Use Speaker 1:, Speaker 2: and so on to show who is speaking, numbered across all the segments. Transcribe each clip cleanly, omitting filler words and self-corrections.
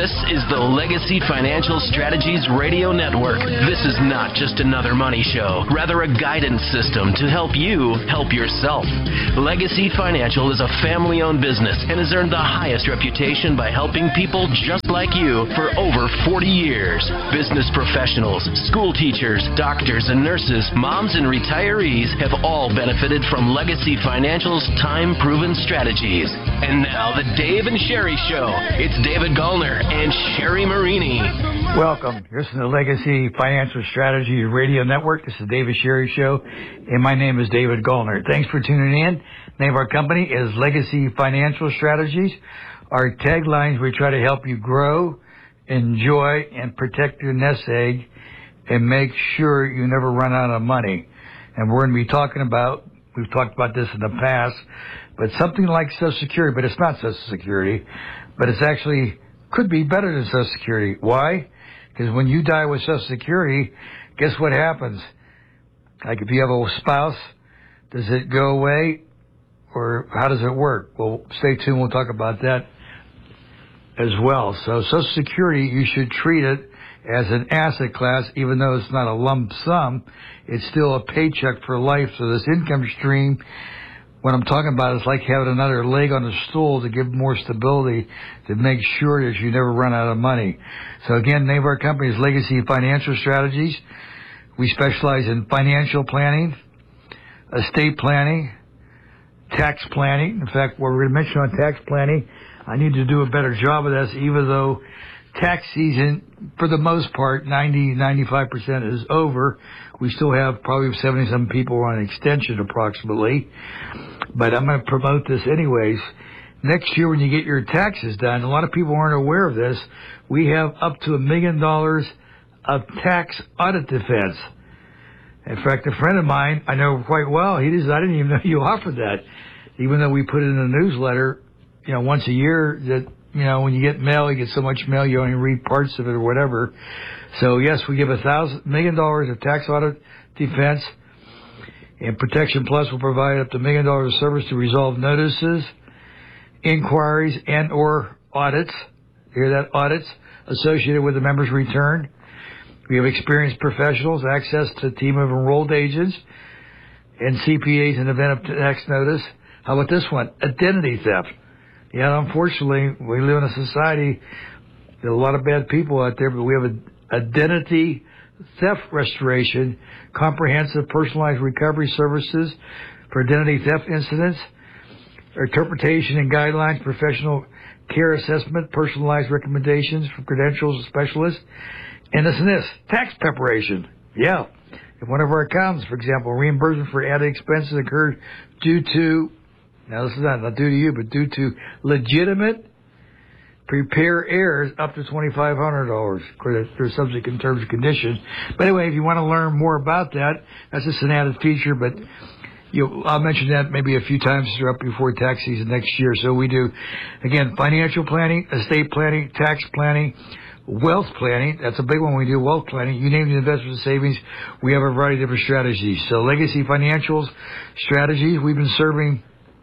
Speaker 1: This is the Legacy Financial Strategies Radio Network. This is not just another money show, rather a guidance system to help you help yourself. Legacy Financial is a family-owned business and has earned the highest reputation by helping people just like you for over 40 years. Business professionals, school teachers, doctors and nurses, moms and retirees have all benefited from Legacy Financial's time-proven strategies. And now the Dave and Sherry Show. It's David Gallner and Sherry Marini.
Speaker 2: Welcome. This is the Legacy Financial Strategy Radio Network. This is the Dave and Sherry Show, and my name is David Gallner. Thanks for tuning in. The name of our company is Legacy Financial Strategies. Our taglines: we try to help you grow, enjoy, and protect your nest egg, and make sure you never run out of money. And we're going to be talking about, we've talked about this in the past, but something like Social Security, but it's not Social Security, but it's actually could be better than Social Security. Why? Because when you die with Social Security, guess what happens? Like if you have a spouse, does it go away, or how does it work? Well, stay tuned. We'll talk about that as well. So Social Security, you should treat it as an asset class, even though it's not a lump sum. It's still a paycheck for life. So this income stream, what I'm talking about is like having another leg on the stool to give more stability, to make sure that you never run out of money. So again, the name of our company is Legacy Financial Strategies. We specialize in financial planning, estate planning, tax planning. In fact, what we're going to mention on tax planning, I need to do a better job of this, even though tax season, for the most part, 95% is over. We still have probably 70-some people on extension approximately. But I'm going to promote this anyways. Next year when you get your taxes done, a lot of people aren't aware of this, we have up to $1 million of tax audit defense. In fact, a friend of mine I know quite well, I didn't even know you offered that. Even though we put it in the newsletter, once a year that, when you get mail, you get so much mail, you only read parts of it or whatever. So yes, we give $1 million of tax audit defense, and Protection Plus will provide up to $1 million of service to resolve notices, inquiries, and or audits. Hear that? Audits associated with the member's return. We have experienced professionals, access to a team of enrolled agents, and CPAs in event of tax notice. How about this one? Identity theft. Yeah, unfortunately, we live in a society, there are a lot of bad people out there, but we have identity theft restoration, comprehensive personalized recovery services for identity theft incidents, interpretation and guidelines, professional care assessment, personalized recommendations from credentials specialists, and this, tax preparation. Yeah. If one of our accountants, for example, reimbursement for added expenses incurred due to, now this is not due to you, but due to legitimate prepare errors up to $2,500. They're subject in terms and conditions. But anyway, if you want to learn more about that, that's just an added feature, but I'll mention that maybe a few times throughout before tax season next year. So we do, again, financial planning, estate planning, tax planning, wealth planning. That's a big one. We do wealth planning. You name the investment savings. We have a variety of different strategies. So Legacy Financials strategies. We've been serving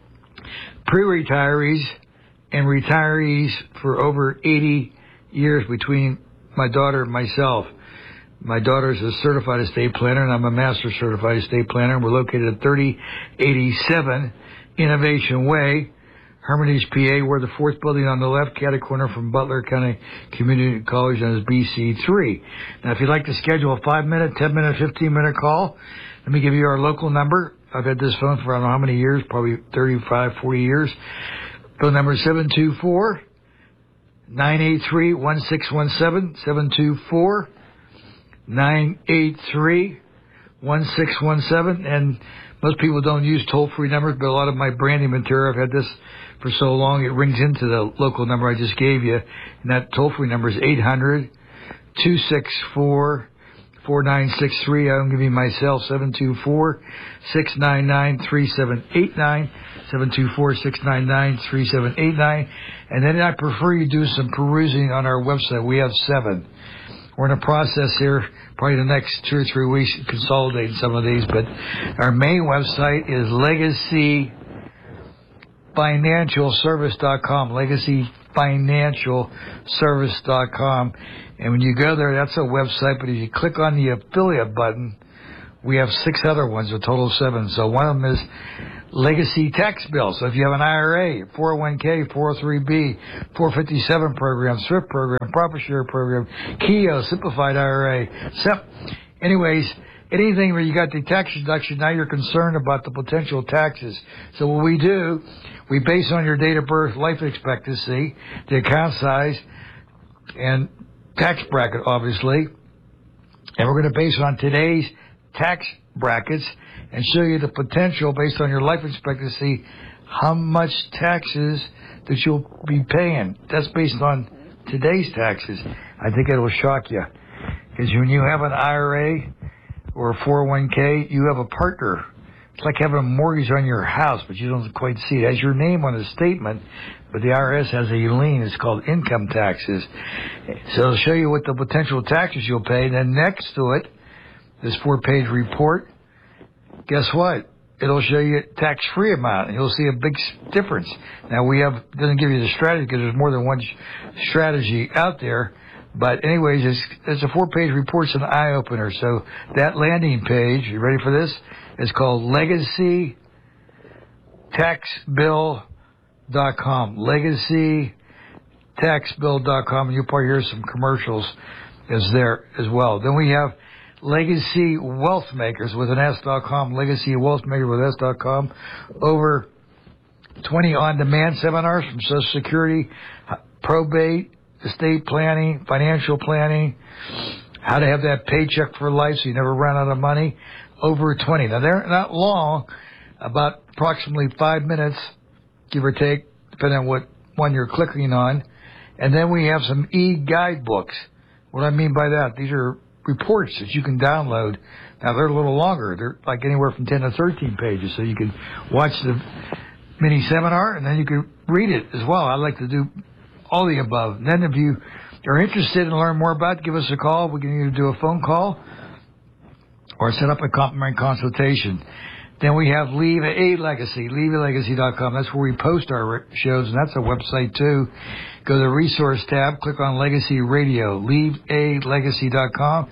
Speaker 2: pre-retirees and retirees for over 80 years between my daughter and myself. My daughter is a certified estate planner, and I'm a master certified estate planner. We're located at 3087 Innovation Way, Hermitage, PA. We're the fourth building on the left, catty corner from Butler County Community College, and is BC3. Now, if you'd like to schedule a 5-minute, 10-minute, 15-minute call, let me give you our local number. I've had this phone for I don't know how many years, probably 35, 40 years. Phone number is 724-983-1617, 724-983-1617. And most people don't use toll-free numbers, but a lot of my branding material, I've had this for so long, it rings into the local number I just gave you. And that toll-free number is 800-264-4963. I'm giving you myself 724-699-3789, 724-699-3789. And then I prefer you do some perusing on our website. We have 7. We're in a process here, probably the next 2 or 3 weeks, consolidating some of these. But our main website is legacyfinancialservice.com, LegacyFinancialService.com. And when you go there, that's a website, but if you click on the affiliate button, we have 6 other ones, a total of 7. So one of them is Legacy Tax Bill. So if you have an IRA, 401k, 403b, 457 program, SWIFT program, Profit Share program, KEO, Simplified IRA. So anyways, anything where you got the tax deduction, now you're concerned about the potential taxes. So what we do, we base on your date of birth, life expectancy, the account size, and tax bracket, obviously. And we're going to base it on today's tax brackets and show you the potential based on your life expectancy, how much taxes that you'll be paying. That's based on today's taxes. I think it will shock you. Because when you have an IRA or a 401k, you have a partner. It's like having a mortgage on your house, but you don't quite see it. It has your name on the statement, but the IRS has a lien. It's called income taxes. So it'll show you what the potential taxes you'll pay. And then next to it, this 4-page report, guess what? It'll show you a tax-free amount, and you'll see a big difference. Now, doesn't give you the strategy because there's more than one strategy out there. But anyways, it's a 4-page report. It's an eye-opener. So that landing page, you ready for this? It's called LegacyTaxBill.com. LegacyTaxBill.com. And you'll probably hear some commercials is there as well. Then we have Legacy Wealth Makers with an S.com, Legacy Wealth Makers with S.com. Over 20 on-demand seminars from Social Security, probate, estate planning, financial planning, how to have that paycheck for life so you never run out of money. Over 20. Now, they're not long, about approximately 5 minutes, give or take, depending on what one you're clicking on. And then we have some e-guidebooks. What do I mean by that? These are reports that you can download. Now, they're a little longer. They're like anywhere from 10 to 13 pages. So you can watch the mini seminar, and then you can read it as well. I like to do all the above. And then if you are interested in learn more about it, give us a call. We can either do a phone call or set up a complimentary consultation. Then we have Leave a Legacy, leavealegacy.com. That's where we post our shows, and that's a website too. Go to the resource tab, click on Legacy Radio, leavealegacy.com,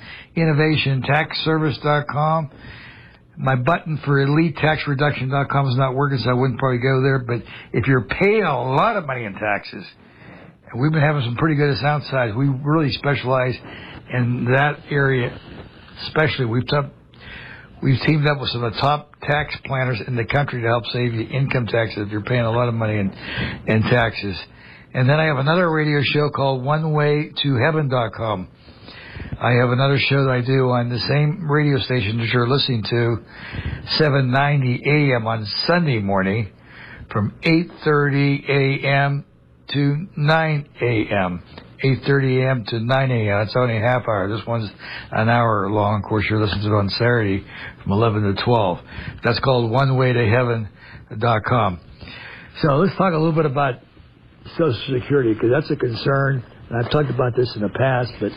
Speaker 2: innovationtaxservice.com. My button for elitetaxreduction.com is not working, so I wouldn't probably go there. But if you're paying a lot of money in taxes, and we've been having some pretty good account size, we really specialize in that area. Especially, we've teamed up with some of the top tax planners in the country to help save you income taxes if you're paying a lot of money in taxes. And then I have another radio show called OneWayToHeaven.com. I have another show that I do on the same radio station that you're listening to, 790 a.m. on Sunday morning from 8:30 a.m. to 9 a.m. 8:30 a.m. to 9 a.m. It's only a half hour. This one's an hour long. Of course, you're listening to it on Saturday from 11 to 12. That's called OneWayToHeaven.com. So let's talk a little bit about Social Security, because that's a concern. And I've talked about this in the past, but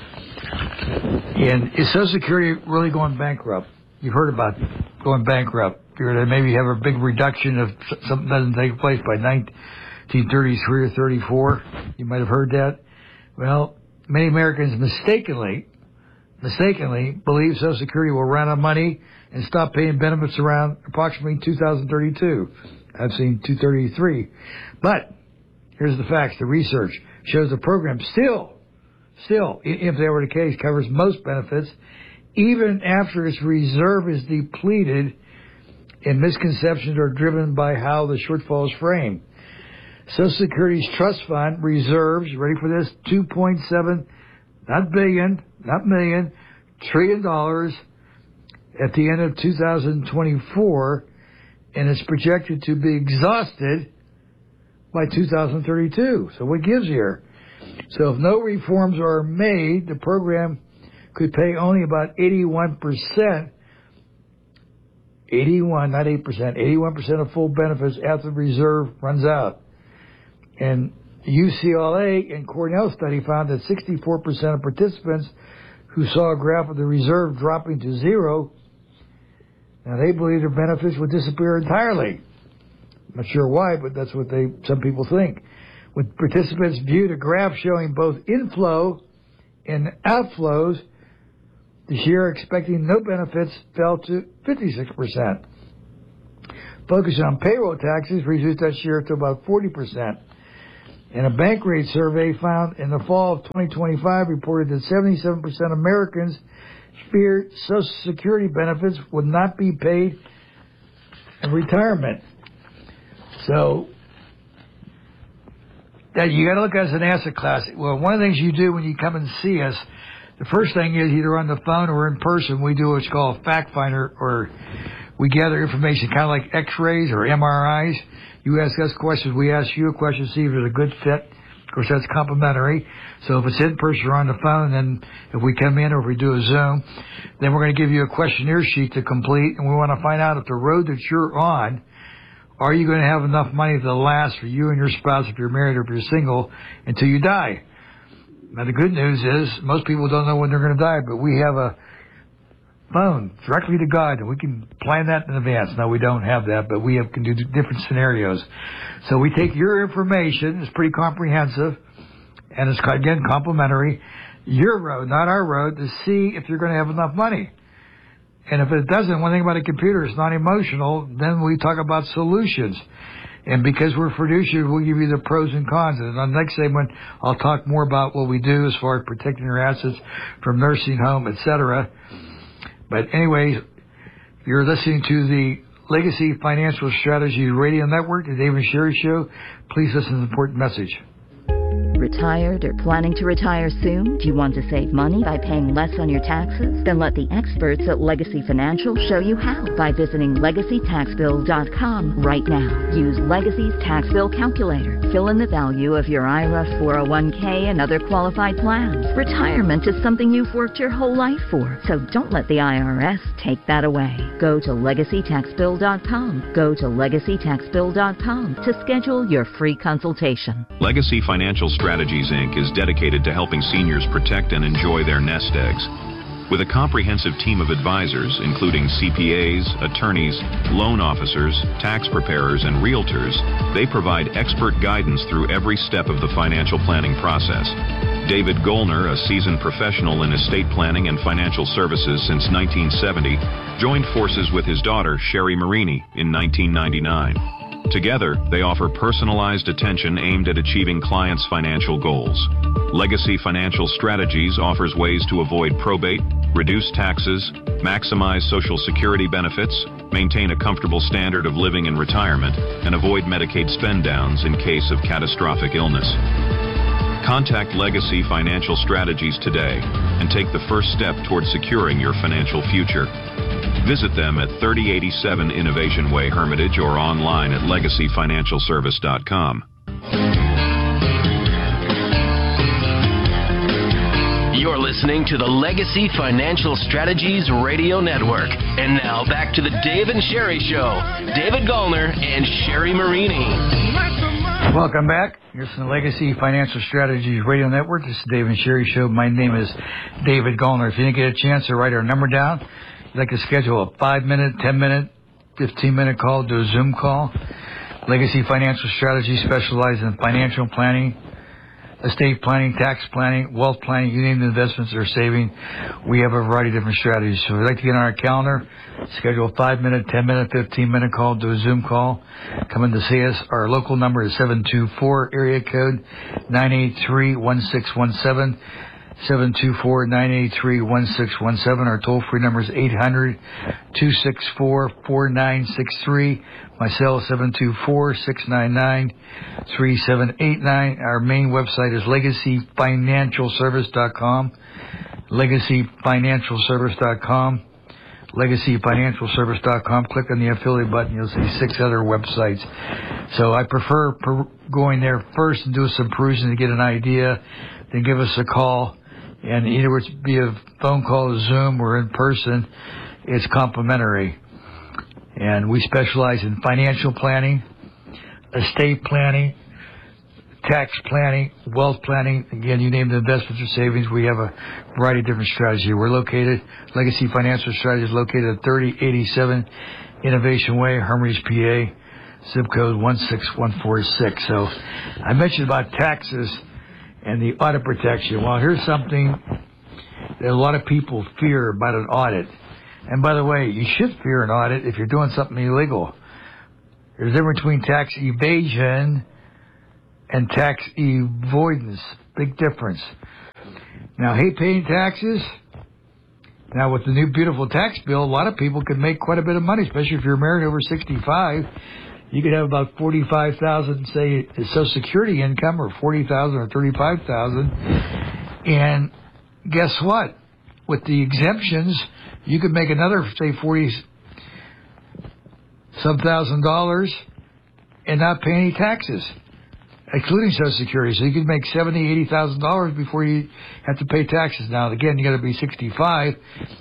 Speaker 2: is Social Security really going bankrupt? You've heard about going bankrupt. You're going to maybe have a big reduction if something doesn't take place by 1933 or 34. You might have heard that. Well, many Americans mistakenly believe Social Security will run out of money and stop paying benefits around approximately 2032. I've seen 233. But here's the facts. The research shows the program still, if that were the case, covers most benefits, even after its reserve is depleted and misconceptions are driven by how the shortfall is framed. Social Security's trust fund reserves, ready for this, $2.7, not billion, not million, $1 trillion at the end of 2024, and it's projected to be exhausted by 2032. So what gives here? So if no reforms are made, the program could pay only about 81%, 81, not 8%, 81% of full benefits after the reserve runs out. And UCLA and Cornell study found that 64% of participants who saw a graph of the reserve dropping to zero, now they believe their benefits would disappear entirely. I'm not sure why, but that's what some people think. When participants viewed a graph showing both inflow and outflows, the share expecting no benefits fell to 56%. Focus on payroll taxes reduced that share to about 40%. And a Bankrate survey found in the fall of 2025 reported that 77% of Americans feared Social Security benefits would not be paid in retirement. So that you got to look at it as an asset class. Well, one of the things you do when you come and see us, the first thing is either on the phone or in person, we do what's called a fact finder, or we gather information kind of like x-rays or MRIs. You ask us questions, we ask you a question, see if there's a good fit. Of course, that's complimentary. So if it's in person or on the phone, then if we come in or if we do a Zoom, then we're going to give you a questionnaire sheet to complete, and we want to find out if the road that you're on, are you going to have enough money to last for you and your spouse if you're married or if you're single until you die? Now, the good news is most people don't know when they're going to die, but we have a phone directly to God, and we can plan that in advance. Now, we don't have that, but we can do different scenarios. So we take your information, it's pretty comprehensive, and it's, again, complimentary, your road, not our road, to see if you're going to have enough money. And if it doesn't, one thing about a computer, it's not emotional, then we talk about solutions. And because we're fiduciaries, we'll give you the pros and cons. And on the next segment, I'll talk more about what we do as far as protecting your assets from nursing home, etc. But anyways, you're listening to the Legacy Financial Strategies Radio Network, the David Sherry Show. Please listen to the important message.
Speaker 3: Retired or planning to retire soon? Do you want to save money by paying less on your taxes? Then let the experts at Legacy Financial show you how by visiting LegacyTaxBill.com right now. Use Legacy's tax bill calculator. Fill in the value of your IRA, 401k, and other qualified plans. Retirement is something you've worked your whole life for, so don't let the IRS take that away. Go to LegacyTaxBill.com. Go to LegacyTaxBill.com to schedule your free consultation.
Speaker 4: Legacy Financial Strategies, Inc. is dedicated to helping seniors protect and enjoy their nest eggs. With a comprehensive team of advisors, including CPAs, attorneys, loan officers, tax preparers, and realtors, they provide expert guidance through every step of the financial planning process. David Goellner, a seasoned professional in estate planning and financial services since 1970, joined forces with his daughter, Sherry Marini, in 1999. Together, they offer personalized attention aimed at achieving clients' financial goals. Legacy Financial Strategies offers ways to avoid probate, reduce taxes, maximize Social Security benefits, maintain a comfortable standard of living in retirement, and avoid Medicaid spend-downs in case of catastrophic illness. Contact Legacy Financial Strategies today and take the first step toward securing your financial future. Visit them at 3087 Innovation Way, Hermitage, or online at legacyfinancialservice.com.
Speaker 1: You're listening to the Legacy Financial Strategies Radio Network. And now back to the Dave and Sherry Show. David Goellner and Sherry Marini.
Speaker 2: Welcome back. You're listening to Legacy Financial Strategies Radio Network. This is the Dave and Sherry Show. My name is David Goellner. If you didn't get a chance to write our number down, you'd like to schedule a 5-minute, 10-minute, 15-minute call, do a Zoom call. Legacy Financial Strategies specializes in financial planning, estate planning, tax planning, wealth planning, you name the investments or saving. We have a variety of different strategies. So if you'd like to get on our calendar, schedule a 5-minute, 10-minute, 15-minute call, do a Zoom call. Come in to see us. Our local number is 724 area code 983-1617. 724-983-1617. Our toll-free number is 800-264-4963. My cell is 724-699-3789. Our main website is LegacyFinancialService.com. LegacyFinancialService.com. LegacyFinancialService.com. Click on the affiliate button. You'll see 6 other websites. So I prefer going there first and do some perusing to get an idea. Then give us a call. And either it's be a phone call, Zoom, or in person, it's complimentary. And we specialize in financial planning, estate planning, tax planning, wealth planning. Again, you name the investments or savings. We have a variety of different strategies. We're located, Legacy Financial Strategies, located at 3087 Innovation Way, Hermitage, PA. zip code 16146. So I mentioned about taxes and the audit protection. Well, here's something that a lot of people fear about an audit. And by the way, you should fear an audit if you're doing something illegal. There's a difference between tax evasion and tax avoidance. Big difference. Now, hate paying taxes. Now, with the new beautiful tax bill, a lot of people could make quite a bit of money, especially if you're married over 65. You could have about $45,000, say, Social Security income, or $40,000 or $35,000. And guess what? With the exemptions, you could make another, say, $40-some thousand and not pay any taxes, including Social Security. So you could make $70,000, $80,000 before you have to pay taxes. Now, again, you got to be 65.